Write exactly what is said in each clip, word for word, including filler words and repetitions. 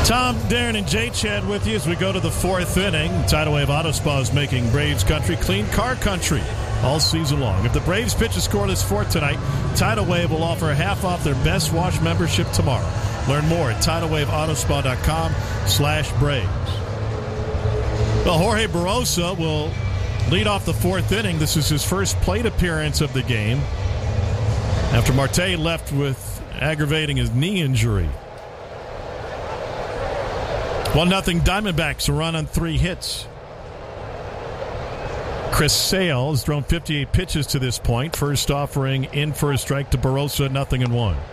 Tom, Darren, and Jay Chad with you as we go to the fourth inning. Tidal Wave Auto Spa is making Braves country clean car country all season long. If the Braves pitch a scoreless fourth tonight, Tidal Wave will offer half off their Best Wash membership tomorrow. Learn more at tidal wave auto spa dot com slash Braves. Well, Jorge Barrosa will lead off the fourth inning. This is his first plate appearance of the game after Marte left with aggravating his knee injury. one nothing Diamondbacks, a run on three hits. Chris Sale has thrown fifty-eight pitches to this point. First offering in for a strike to Barrosa, nothing and one.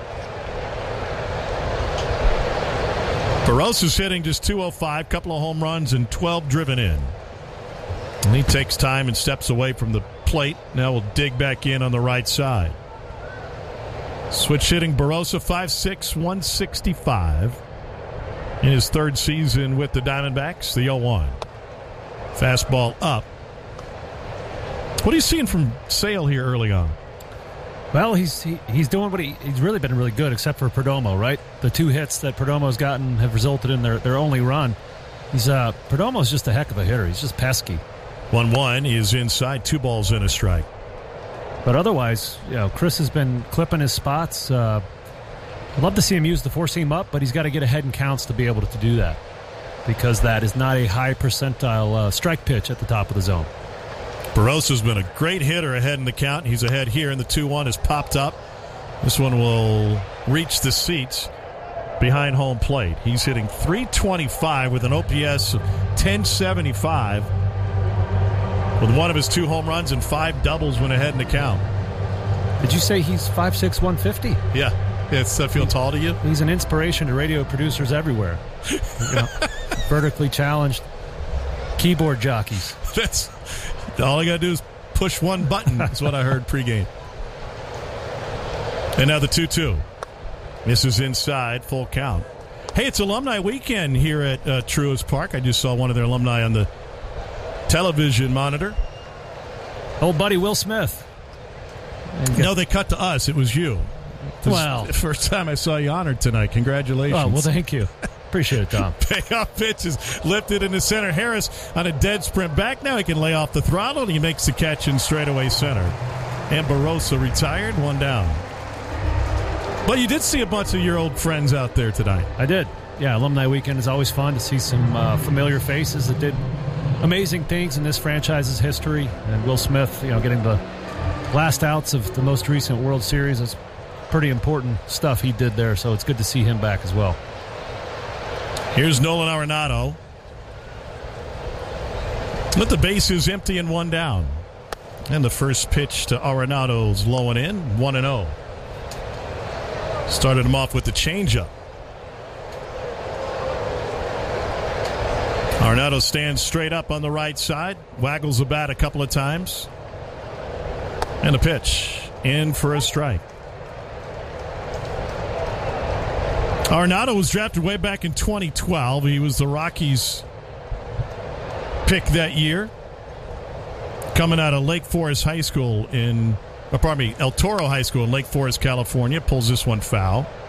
Barrosa's hitting just two oh five, couple of home runs and twelve driven in. And he takes time and steps away from the plate. Now we'll dig back in on the right side. Switch hitting Barrosa, five six, one sixty-five. In his third season with the Diamondbacks, the oh one. Fastball up. What are you seeing from Sale here early on? Well, he's he, he's doing what he he's really been really good, except for Perdomo, right? The two hits that Perdomo's gotten have resulted in their, their only run. He's uh Perdomo's just a heck of a hitter. He's just pesky. one one is inside, two balls and a strike. But otherwise, you know, Chris has been clipping his spots. Uh, I'd love to see him use the four seam up, but he's got to get ahead in counts to be able to do that, because that is not a high percentile uh, strike pitch at the top of the zone. Barrosa's been a great hitter ahead in the count. He's ahead here, and the two one has popped up. This one will reach the seats behind home plate. He's hitting three twenty-five with an O P S of ten seventy-five with one of his two home runs and five doubles when ahead in the count. Did you say he's five six, one fifty? Yeah. Yeah, does that feel tall to you? He's an inspiration to radio producers everywhere. You know, vertically challenged keyboard jockeys. That's all I got to do is push one button. That's what I heard pregame. And now the two two. This is inside, full count. Hey, it's alumni weekend here at uh, Truist Park. I just saw one of their alumni on the television monitor. Old buddy Will Smith. No, they cut to us. It was you. Well, the first time I saw you honored tonight. Congratulations. Oh, well, thank you. Appreciate it, Tom. Payoff pitch is lifted into center. Harris on a dead sprint back. Now he can lay off the throttle, and he makes the catch in straightaway center. And Barrosa retired, one down. Well, you did see a bunch of your old friends out there tonight. I did. Yeah, alumni weekend is always fun to see some uh, familiar faces that did amazing things in this franchise's history. And Will Smith, you know, getting the last outs of the most recent World Series is pretty important stuff he did there, so it's good to see him back as well. Here's Nolan Arenado. With the bases empty and one down. And the first pitch to Arenado's low and in, one and oh. Started him off with the changeup. Arenado stands straight up on the right side, waggles the bat a couple of times. And a pitch, in for a strike. Arenado was drafted way back in twenty twelve. He was the Rockies' pick that year. Coming out of Lake Forest High School in, or pardon me, El Toro High School in Lake Forest, California. Pulls this one foul.